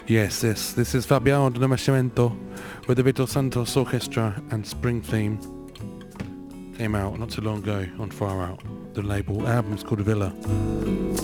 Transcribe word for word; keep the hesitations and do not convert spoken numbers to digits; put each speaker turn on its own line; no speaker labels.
Yes, this this is Fabiano Di Nascimento with the Vito Santos Orchestra and Spring Theme. Came out not too long ago on Far Out. The label album's called Villa.